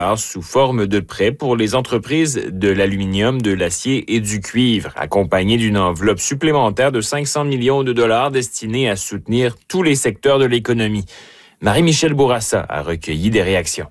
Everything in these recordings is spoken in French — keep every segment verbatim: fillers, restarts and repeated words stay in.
sous forme de prêts pour les entreprises de l'aluminium, de l'acier et du cuivre, accompagné d'une enveloppe supplémentaire de cinq cents millions de dollars destinée à soutenir tous les secteurs de l'économie. Marie-Michel Bourassa a recueilli des réactions.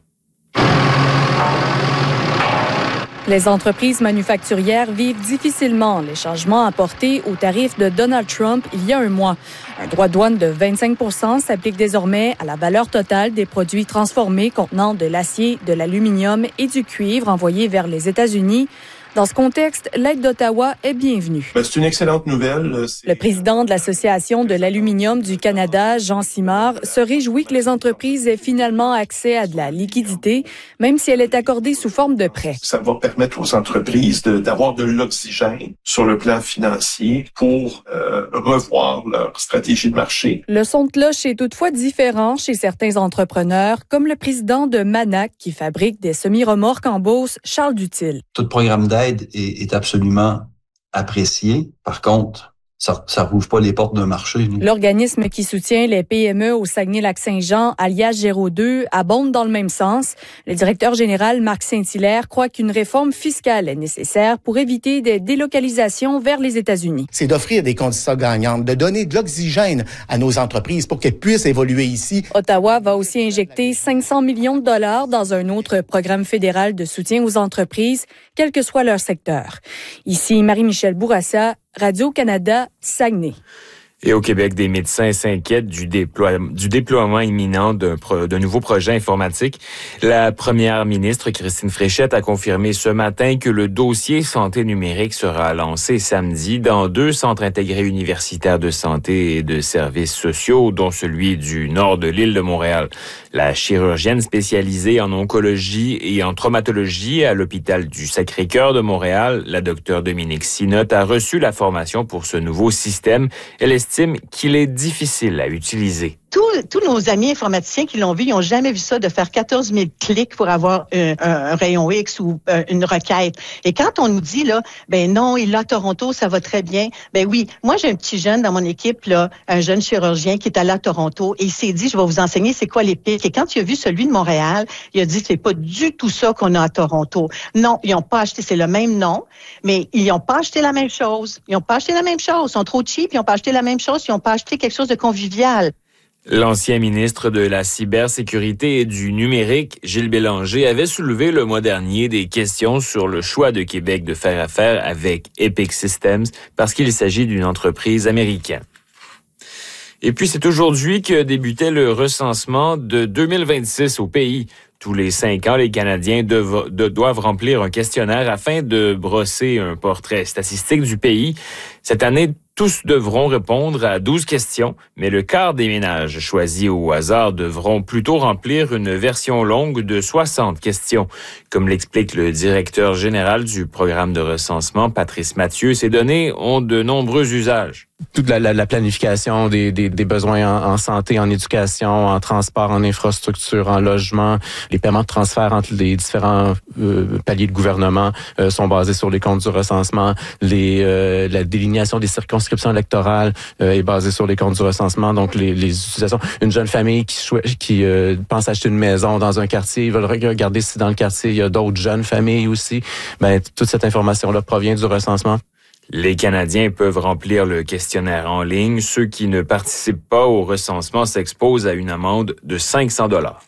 Les entreprises manufacturières vivent difficilement les changements apportés aux tarifs de Donald Trump il y a un mois. Un droit de douane de vingt-cinq pour cent s'applique désormais à la valeur totale des produits transformés contenant de l'acier, de l'aluminium et du cuivre envoyés vers les États-Unis. Dans ce contexte, l'aide d'Ottawa est bienvenue. Ben, c'est une excellente nouvelle. C'est... Le président de l'Association de l'aluminium du Canada, Jean Simard, se réjouit que les entreprises aient finalement accès à de la liquidité, même si elle est accordée sous forme de prêt. Ça va permettre aux entreprises de, d'avoir de l'oxygène sur le plan financier pour euh, revoir leur stratégie de marché. Le son de cloche est toutefois différent chez certains entrepreneurs, comme le président de Manac, qui fabrique des semi-remorques en Beauce, Charles Dutil. Tout programme d'aide est, est absolument apprécié. Par contre, ça ça rouvre pas les portes d'un marché. Nous. L'organisme qui soutient les P M E au Saguenay-Lac-Saint-Jean, alias Géraud deux, abonde dans le même sens. Le directeur général Marc Saint-Hilaire croit qu'une réforme fiscale est nécessaire pour éviter des délocalisations vers les États-Unis. C'est d'offrir des conditions gagnantes, de donner de l'oxygène à nos entreprises pour qu'elles puissent évoluer ici. Ottawa va aussi injecter cinq cents millions de dollars dans un autre programme fédéral de soutien aux entreprises, quel que soit leur secteur. Ici, Marie-Michel Bourassa, Radio-Canada, Saguenay. Et au Québec, des médecins s'inquiètent du, déploie- du déploiement imminent d'un, pro- d'un nouveau projet informatique. La première ministre, Christine Fréchette, a confirmé ce matin que le dossier santé numérique sera lancé samedi dans deux centres intégrés universitaires de santé et de services sociaux, dont celui du nord de l'île de Montréal. La chirurgienne spécialisée en oncologie et en traumatologie à l'hôpital du Sacré-Cœur de Montréal, la docteure Dominique Sinotte, a reçu la formation pour ce nouveau système. Elle estime qu'il est difficile à utiliser. Tous, tous nos amis informaticiens qui l'ont vu, ils n'ont jamais vu ça, de faire quatorze mille clics pour avoir un, un, un rayon X ou euh, une requête. Et quand on nous dit, là, ben non, il est à Toronto, ça va très bien. Ben oui, moi, j'ai un petit jeune dans mon équipe, là, un jeune chirurgien qui est allé à Toronto et il s'est dit, je vais vous enseigner c'est quoi les pics. Et quand il a vu celui de Montréal, il a dit, c'est pas du tout ça qu'on a à Toronto. Non, ils n'ont pas acheté, c'est le même nom, mais ils n'ont pas acheté la même chose. Ils n'ont pas acheté la même chose. Ils sont trop cheap, ils n'ont pas acheté la même chose, ils n'ont pas acheté quelque chose de convivial. L'ancien ministre de la cybersécurité et du numérique, Gilles Bélanger, avait soulevé le mois dernier des questions sur le choix de Québec de faire affaire avec Epic Systems parce qu'il s'agit d'une entreprise américaine. Et puis, c'est aujourd'hui que débutait le recensement de deux mille vingt-six au pays. Tous les cinq ans, les Canadiens dev- de, doivent remplir un questionnaire afin de brosser un portrait statistique du pays. Cette année, tous devront répondre à douze questions, mais le quart des ménages choisis au hasard devront plutôt remplir une version longue de soixante questions. Comme l'explique le directeur général du programme de recensement, Patrice Mathieu, ces données ont de nombreux usages. Toute la, la, la planification des, des, des besoins en, en santé, en éducation, en transport, en infrastructure, en logement, les paiements de transfert entre les différents euh, paliers de gouvernement euh, sont basés sur les comptes du recensement. Les, euh, la délignation des circonscriptions électorales euh, est basée sur les comptes du recensement. Donc, les, les utilisations. Une jeune famille qui, chou- qui euh, pense acheter une maison dans un quartier, ils veulent regarder si dans le quartier il y a d'autres jeunes familles aussi. Ben, toute cette information-là provient du recensement. Les Canadiens peuvent remplir le questionnaire en ligne. Ceux qui ne participent pas au recensement s'exposent à une amende de cinq cents dollars.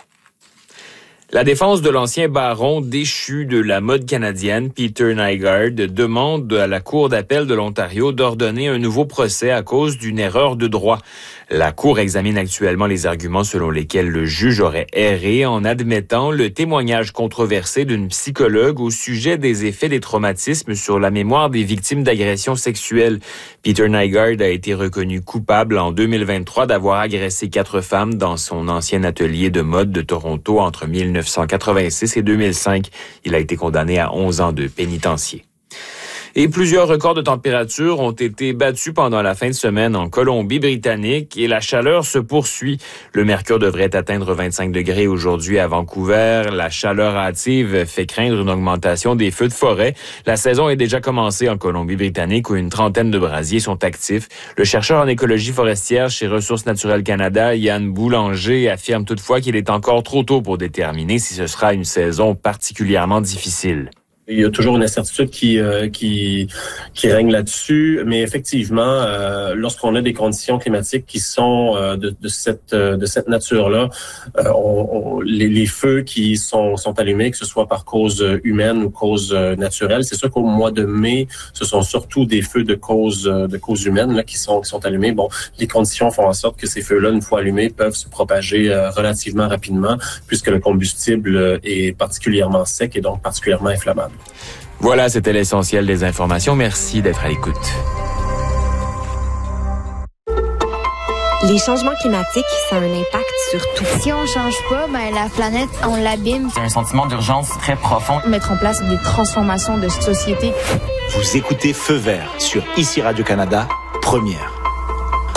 La défense de l'ancien baron déchu de la mode canadienne, Peter Nygard, demande à la Cour d'appel de l'Ontario d'ordonner un nouveau procès à cause d'une erreur de droit. La Cour examine actuellement les arguments selon lesquels le juge aurait erré en admettant le témoignage controversé d'une psychologue au sujet des effets des traumatismes sur la mémoire des victimes d'agressions sexuelles. Peter Nygard a été reconnu coupable en deux mille vingt-trois d'avoir agressé quatre femmes dans son ancien atelier de mode de Toronto entre mille neuf cent quatre-vingt-six et deux mille cinq. Il a été condamné à onze ans de pénitencier. Et plusieurs records de température ont été battus pendant la fin de semaine en Colombie-Britannique et la chaleur se poursuit. Le mercure devrait atteindre vingt-cinq degrés aujourd'hui à Vancouver. La chaleur hâtive fait craindre une augmentation des feux de forêt. La saison est déjà commencée en Colombie-Britannique où une trentaine de brasiers sont actifs. Le chercheur en écologie forestière chez Ressources naturelles Canada, Yann Boulanger, affirme toutefois qu'il est encore trop tôt pour déterminer si ce sera une saison particulièrement difficile. Il y a toujours une incertitude qui euh, qui qui règne là-dessus, mais effectivement, euh, lorsqu'on a des conditions climatiques qui sont euh, de, de cette de cette nature-là, euh, on, on, les, les feux qui sont sont allumés, que ce soit par cause humaine ou cause naturelle, c'est sûr qu'au mois de mai, ce sont surtout des feux de cause de cause humaine là qui sont qui sont allumés. Bon, les conditions font en sorte que ces feux-là, une fois allumés, peuvent se propager euh, relativement rapidement, puisque le combustible est particulièrement sec et donc particulièrement inflammable. Voilà, c'était l'essentiel des informations. Merci d'être à l'écoute. Les changements climatiques, ça a un impact sur tout. Si on change pas, ben la planète, on l'abîme. C'est un sentiment d'urgence très profond. Mettre en place des transformations de société. Vous écoutez Feu vert sur Ici Radio-Canada, première.